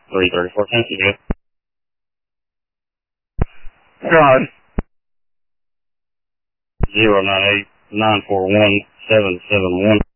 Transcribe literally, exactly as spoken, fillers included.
three thirty-four, Tennessee, good. God. zero nine eight nine four one seven seven one.